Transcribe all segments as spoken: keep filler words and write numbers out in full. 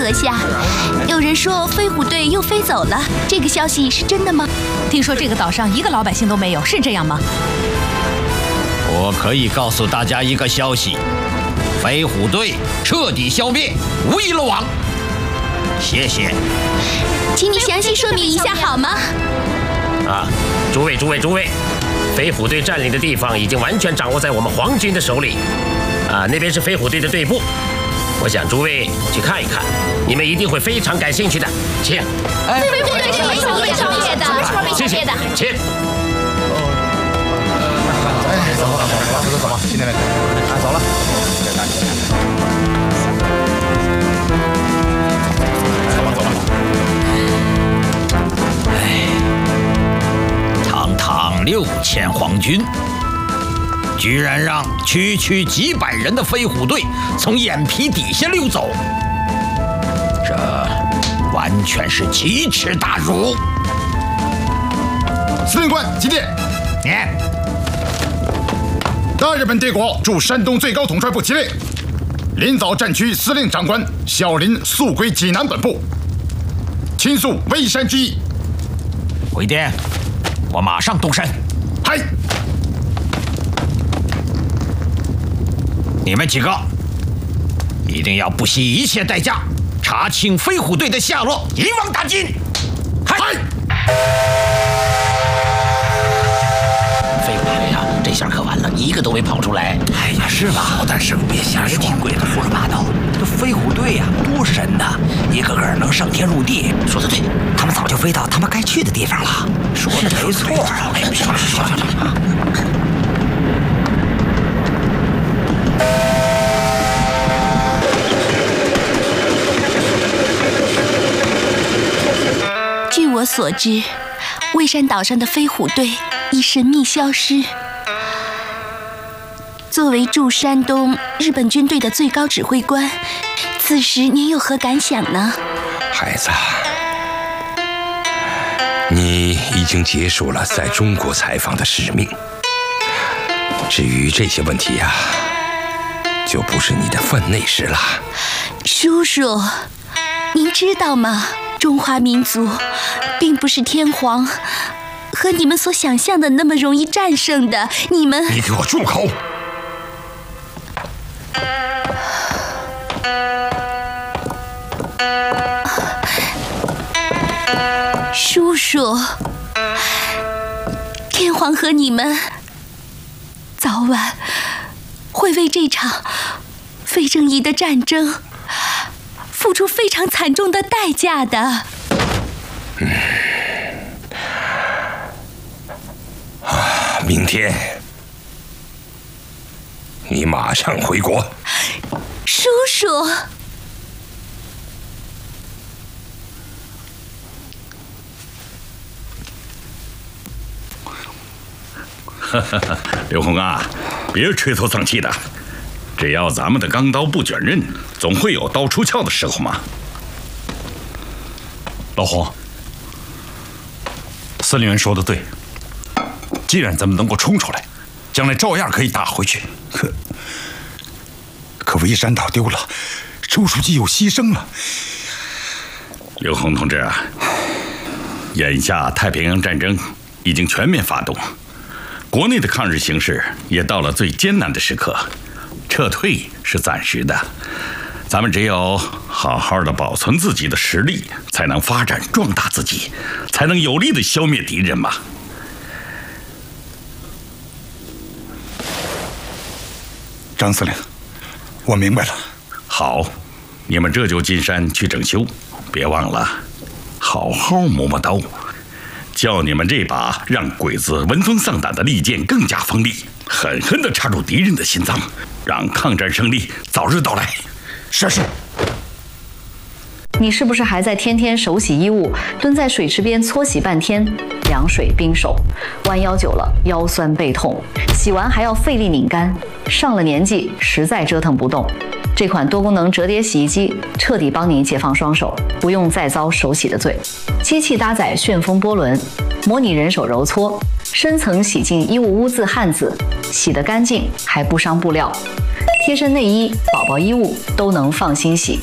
阁下，有人说飞虎队又飞走了，这个消息是真的吗？ 听说这个岛上一个老百姓都没有，是这样吗？ 我可以告诉大家一个消息：飞虎队彻底消灭，无一漏网。谢谢。 请你详细说明一下好吗？ 啊，诸位诸位诸位，飞虎队占领的地方已经完全掌握在我们皇军的手里。啊，那边是飞虎队的队部，我想诸位去看一看，你们一定会非常感兴趣的。请。 哎，飞虎队是没消灭的， 谢谢，请。 哎，走吧，走走走吧，今天来看，啊，走了。走吧，走吧。 哎，堂堂六千皇军，居然让区区几百人的飞虎队从眼皮底下溜走，这完全是奇耻大辱！ 司令官，急电。 念。 大日本帝国驻山东最高统帅部急令，临枣战区司令长官小林速归济南本部，亲速微山之役。 回电，我马上动身。 嗨！ 你们几个一定要不惜一切代价查清飞虎队的下落，一网打尽。嗨！ 飞虎队呀，这下可完了，一个都没跑出来。 哎呀，是吧？好但是别瞎说，挺贵的，胡说八道。这飞虎队呀，多神呐，一个个能上天入地。 说的对， 他们早就飞到他们该去的地方了。说的没错。哎，别说了，说了啊。 据我所知，蔚山岛上的飞虎队已神秘消失。作为驻山东日本军队的最高指挥官，此时您有何感想呢？ 孩子，你已经结束了在中国采访的使命。至于这些问题呀、啊，就不是你的分内事了。 叔叔，您知道吗？中华民族并不是天皇和你们所想象的那么容易战胜的。你们， 你给我住口！ 叔叔，天皇和你们早晚会为这场非正义的战争付出非常惨重的代价的。 嗯，啊，明天你马上回国。 叔叔。 刘洪啊，别垂头丧气的，只要咱们的钢刀不卷刃，总会有刀出鞘的时候嘛。 老洪，司令员说的对，既然咱们能够冲出来，将来照样可以打回去。 可可蔚山岛丢了，周书记又牺牲了。 刘洪同志啊，眼下太平洋战争已经全面发动，国内的抗日形势也到了最艰难的时刻，撤退是暂时的，咱们只有好好的保存自己的实力，才能发展壮大自己，才能有力的消灭敌人嘛。 张司令，我明白了。 好，你们这就进山去整修，别忘了好好磨磨刀，叫你们这把让鬼子闻风丧胆的利剑更加锋利，狠狠地插入敌人的心脏，让抗战胜利早日到来。 是是。 你是不是还在天天手洗衣物，蹲在水池边搓洗半天，凉水冰手，弯腰久了腰酸背痛，洗完还要费力拧干，上了年纪实在折腾不动。这款多功能折叠洗衣机彻底帮你解放双手，不用再遭手洗的罪。机器搭载旋风波轮，模拟人手揉搓，深层洗净衣物污渍汗渍，洗得干净还不伤布料。贴身内衣、宝宝衣物都能放心洗，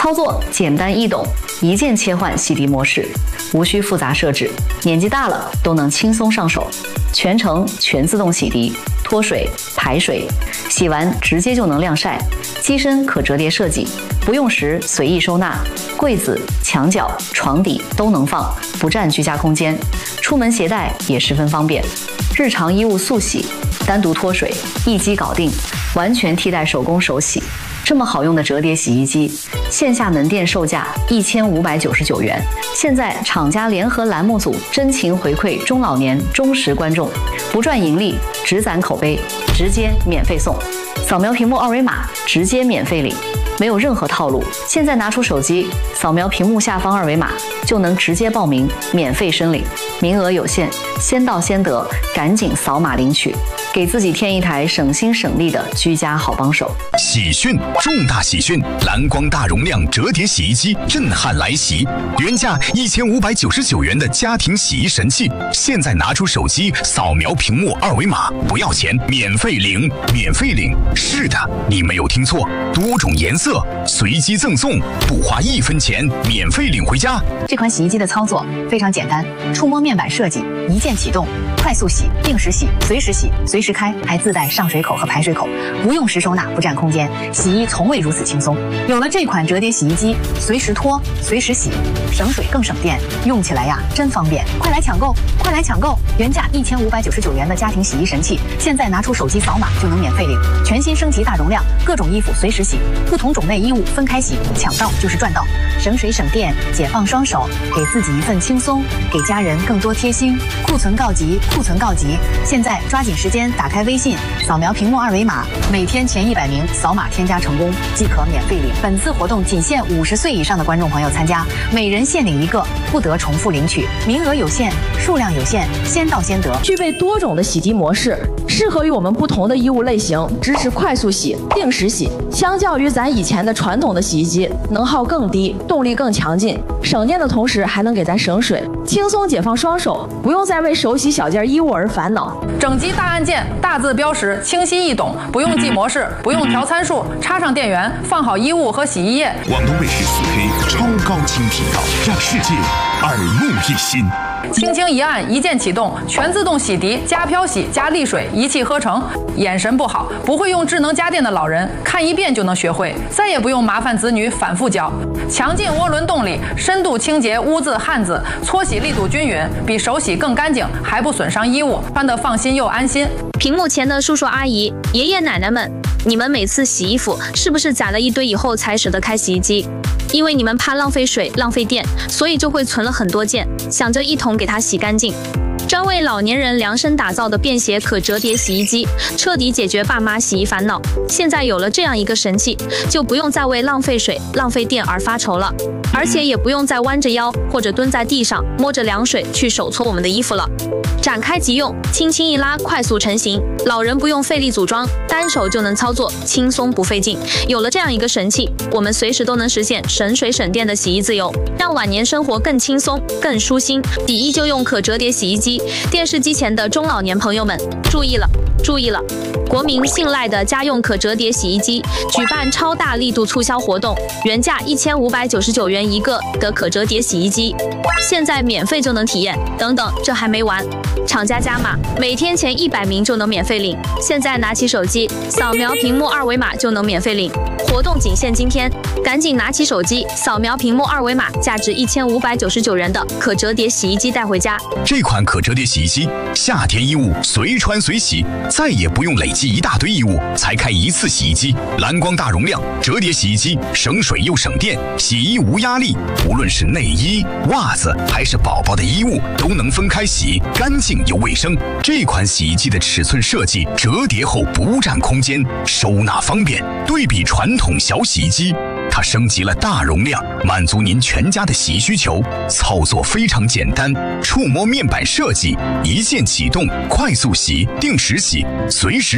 操作简单易懂，一键切换洗涤模式，无需复杂设置，年纪大了都能轻松上手。全程全自动洗涤、脱水、排水，洗完直接就能晾晒。机身可折叠设计，不用时随意收纳，柜子、墙角、床底都能放，不占居家空间。出门携带也十分方便。日常衣物速洗，单独脱水，一机搞定，完全替代手工手洗。这么好用的折叠洗衣机，线下门店售价一千五百九十九元，现在厂家联合栏目组真情回馈中老年忠实观众，不赚盈利，只攒口碑，直接免费送。扫描屏幕二维码，直接免费领，没有任何套路。现在拿出手机，扫描屏幕下方二维码，就能直接报名，免费申领。名额有限，先到先得，赶紧扫码领取，给自己添一台省心省力的居家好帮手。 喜讯，重大喜讯！蓝光大容量折叠洗衣机震撼来袭，原价一千五百九十九元的家庭洗衣神器，现在拿出手机扫描屏幕二维码，不要钱，免费领，免费领。是的，你没有听错，多种颜色随机赠送，不花一分钱，免费领回家。 这款洗衣机的操作非常简单，触摸面板设计，一键启动，快速洗、定时洗、随时洗、随时开，还自带上水口和排水口，不用时收纳，不占空间，洗衣从未如此轻松。有了这款折叠洗衣机，随时脱，随时洗，省水更省电，用起来呀真方便！快来抢购，快来抢购！原价一千五百九十九元的家庭洗衣神器，现在拿出手机扫码就能免费领，全新升级大容量，各种衣服随时洗，不同种类衣物分开洗，抢到就是赚到，省水省电，解放双手，给自己一份轻松，给家人更多贴心。库存告急，库存告急！现在抓紧时间打开微信，扫描屏幕二维码，每天前一百名扫码添加成功即可免费领。本次活动仅限五十岁以上的观众朋友参加，每人限领一个，不得重复领取，名额有限，数量有限，先到先得。 具备多种的洗涤模式，适合于我们不同的衣物类型，支持快速洗、定时洗。相较于咱以前的传统的洗衣机，能耗更低，动力更强劲，省电的同时还能给咱省水，轻松解放双手，不用再为手洗小件衣物而烦恼。 整机大按键，大字标识，清晰易懂，不用记模式，不用调参数，插上电源，放好衣物和洗衣液。 广东卫视四 K 超高清频道，让世界耳目一新。 轻轻一按，一键启动，全自动洗涤加漂洗加沥水，一气呵成。眼神不好，不会用智能家电的老人，看一遍就能学会，再也不用麻烦子女反复教。强劲涡轮动力，深度清洁污渍汗渍，搓洗力度均匀，比手洗更干净，还不损伤衣物，穿得放心又安心。 屏幕前的叔叔阿姨、爷爷奶奶们，你们每次洗衣服是不是攒了一堆以后才舍得开洗衣机？因为你们怕浪费水、浪费电，所以就会存了很多件，想着一同给它洗干净。专为老年人量身打造的便携可折叠洗衣机，彻底解决爸妈洗衣烦恼。现在有了这样一个神器，就不用再为浪费水、浪费电而发愁了，而且也不用再弯着腰或者蹲在地上摸着凉水去手搓我们的衣服了。展开即用，轻轻一拉，快速成型，老人不用费力组装，单手就能操作，轻松不费劲。有了这样一个神器，我们随时都能实现省水省电的洗衣自由，让晚年生活更轻松、更舒心。洗衣就用可折叠洗衣机，电视机前的中老年朋友们注意了，注意了！国民信赖的家用可折叠洗衣机举办超大力度促销活动，原价一千五百九十九元一个的可折叠洗衣机，现在免费就能体验。等等，这还没完！厂家加码，每天前一百名就能免费领。现在拿起手机，扫描屏幕二维码就能免费领。活动仅限今天，赶紧拿起手机，扫描屏幕二维码，价值一千五百九十九元的可折叠洗衣机带回家。 这款可折叠洗衣机，夏天衣物随穿随洗，再也不用累积一大堆衣物才开一次洗衣机。蓝光大容量折叠洗衣机，省水又省电，洗衣无压力。无论是内衣、袜子还是宝宝的衣物，都能分开洗，干净又卫生。这款洗衣机的尺寸设计，折叠后不占空间，收纳方便。对比传统小洗衣机，它升级了大容量，满足您全家的洗衣需求。操作非常简单，触摸面板设计，一键启动，快速洗、定时洗、随时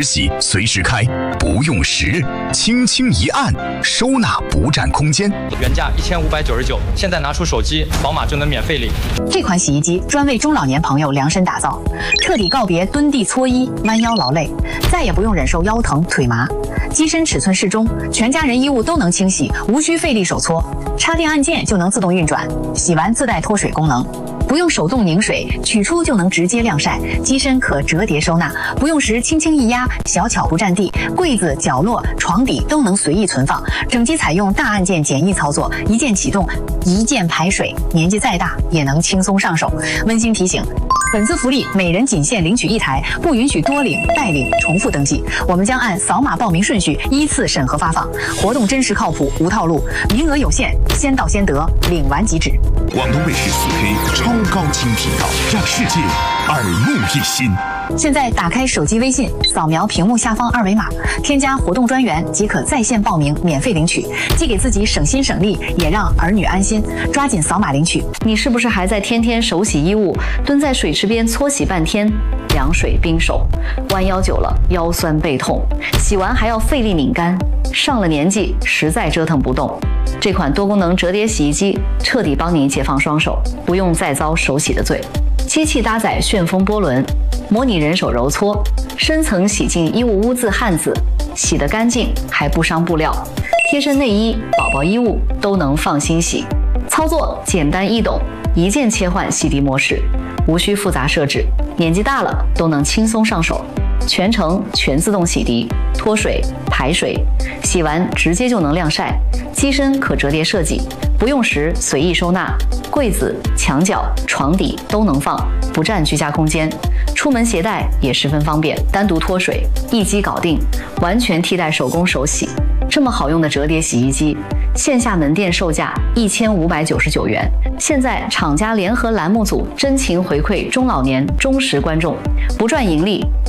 洗，随时开，不用时，轻轻一按，收纳不占空间。 原价一千五百九十九，现在拿出手机，宝马就能免费领。 这款洗衣机专为中老年朋友量身打造，彻底告别蹲地搓衣、弯腰劳累，再也不用忍受腰疼腿麻。机身尺寸适中，全家人衣物都能清洗，无需费力手搓，插电按键就能自动运转，洗完自带脱水功能。不用手动拧水，取出就能直接晾晒。机身可折叠收纳，不用时轻轻一压，小巧不占地，柜子、角落、床底都能随意存放。整机采用大按键简易操作，一键启动，一键排水，年纪再大也能轻松上手。温馨提醒：本次福利每人仅限领取一台，不允许多领、代领、重复登记。我们将按扫码报名顺序依次审核发放，活动真实靠谱，无套路，名额有限，先到先得，领完即止。 广东卫视四 K 超高清频道，让世界耳目一新。 现在打开手机微信，扫描屏幕下方二维码，添加活动专员即可在线报名，免费领取，既给自己省心省力，也让儿女安心。抓紧扫码领取。 你是不是还在天天手洗衣物，蹲在水池边搓洗半天，凉水冰手，弯腰久了腰酸背痛，洗完还要费力拧干，上了年纪实在折腾不动。这款多功能折叠洗衣机彻底帮你解放双手，不用再遭手洗的罪。机器搭载旋风波轮，模拟人手揉搓，深层洗净衣物污渍汗渍，洗得干净还不伤布料。贴身内衣、宝宝衣物都能放心洗。操作简单易懂，一键切换洗涤模式，无需复杂设置，年纪大了都能轻松上手。全程全自动洗涤、脱水、排水，洗完直接就能晾晒。机身可折叠设计，不用时随意收纳，柜子、墙角、床底都能放，不占居家空间。出门携带也十分方便，单独脱水，一机搞定，完全替代手工手洗。这么好用的折叠洗衣机，线下门店售价一千五百九十九元，现在厂家联合栏目组真情回馈中老年忠实观众，不赚盈利。